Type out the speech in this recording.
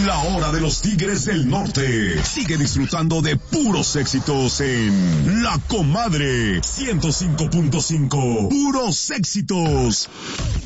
La hora de los Tigres del Norte. Sigue disfrutando de puros éxitos en La Comadre 105.5. Puros éxitos.